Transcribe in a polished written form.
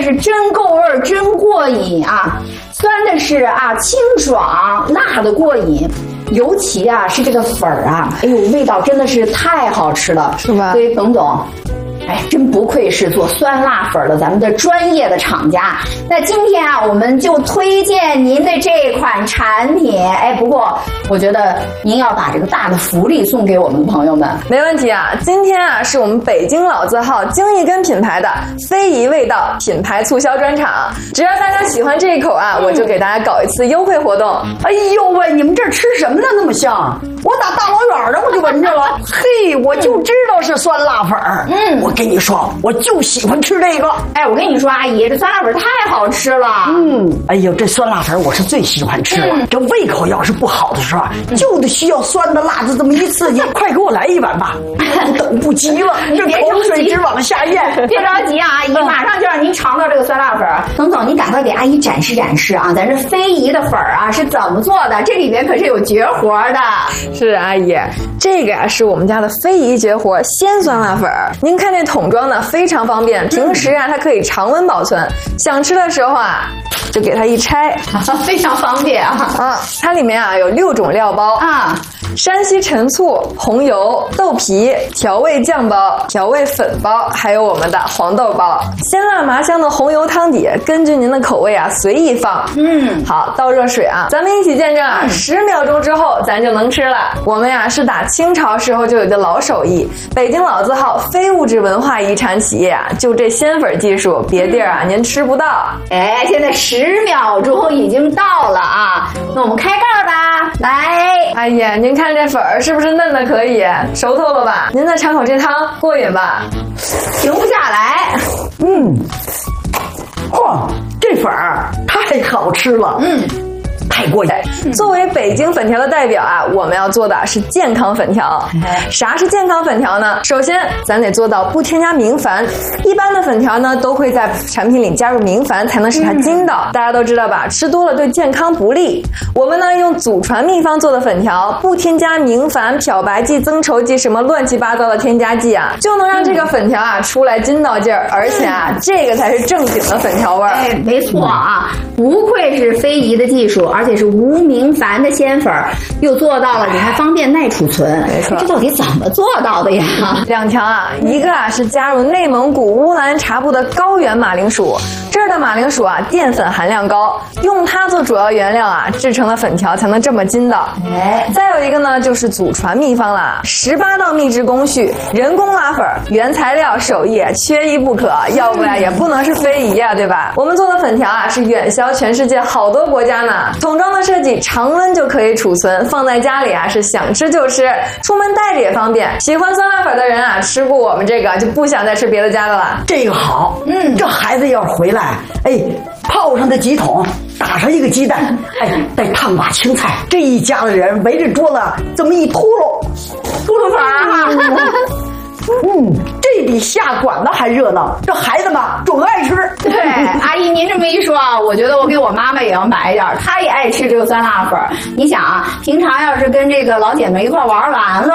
是真够味儿，真过瘾啊！酸的是啊清爽，辣的过瘾。尤其啊是这个粉儿啊，哎呦，味道真的是太好吃了， 是吧？ 所以冯总，哎，真不愧是做酸辣粉的咱们的专业的厂家。那今天啊，我们就推荐您的这款产品。哎，不过我觉得您要把这个大的福利送给我们的朋友们。 没问题啊，今天啊是我们北京老字号京一根品牌的非遗味道品牌促销专场，只要大家喜欢这一口啊，我就给大家搞一次优惠活动。 哎呦喂，你们这吃什么呢？那么香！我打大老远的我就闻着了。嘿，我就知道是酸辣粉儿。我跟你说，我就喜欢吃这个。 哎，我跟你说，阿姨，这酸辣粉太好吃了。 哎呦，这酸辣粉我是最喜欢吃了。这胃口要是不好的时候，就得需要酸的辣的这么一刺激。快给我来一碗吧，我等不及了，这口水直往下咽。 别着急啊，阿姨，马上就让您尝到这个酸辣粉。冯总，您赶快给阿姨展示展示啊，咱这非遗的粉啊是怎么做的？这里边可是有绝活的。 是阿姨，这个呀是我们家的非遗绝活鲜酸辣粉。您看这桶装的非常方便，平时啊它可以常温保存，想吃的时候啊就给它一拆， 非常方便啊。 它里面啊有6种料包啊。山西陈醋、红油、豆皮、调味酱包、调味粉包，还有我们的黄豆包。鲜辣麻香的红油汤底，根据您的口味啊随意放。好，倒热水啊，咱们一起见证啊，10秒钟之后咱就能吃了。我们呀是打清朝时候就有的老手艺，北京老字号非物质文化遗产企业啊，就这鲜粉技术，别地儿啊您吃不到。 哎，现在10秒钟已经到了啊，那我们开盖吧，来。 哎呀，您看这粉儿是不是嫩的可以？熟透了吧？您再尝口这汤，过瘾吧？ 停不下来。 嚯，这粉儿太好吃了。太过瘾。 作为北京粉条的代表啊，我们要做的是健康粉条。啥是健康粉条呢？首先，咱得做到不添加明矾。一般的粉条呢，都会在产品里加入明矾，才能使它筋道。大家都知道吧？吃多了对健康不利。我们呢，用祖传秘方做的粉条，不添加明矾、漂白剂、增稠剂什么乱七八糟的添加剂啊，就能让这个粉条啊出来筋道劲儿。而且啊，这个才是正经的粉条味儿。 哎，没错啊，不愧是非遗的技术，而且是无明矾的鲜粉，又做到了你还方便耐储存。 没错， 这到底怎么做到的呀 ？2条啊，一个啊是加入内蒙古乌兰察布的高原马铃薯，这儿的马铃薯啊淀粉含量高，用它做主要原料啊，制成了粉条才能这么筋道。再有一个呢就是祖传秘方了，18道秘制工序，人工拉粉，原材料手艺缺一不可，要不然也不能是非遗啊，对吧？我们做的粉条啊是远销全世界好多国家呢。桶装的设计常温就可以储存，放在家里啊是想吃就吃，出门带着也方便。喜欢酸辣粉的人啊，吃过我们这个就不想再吃别的家的了。 这个好，这孩子要是回来，哎，泡上这几桶，打上一个鸡蛋，哎，再烫把青菜，这一家的人围着桌子这么一秃噜粉啊。 这比下馆子还热闹，这孩子们准爱吃。 对，阿姨您这么一说啊，我觉得我给我妈妈也要买一点，她也爱吃这个酸辣粉。你想啊，平常要是跟这个老姐妹一块玩完了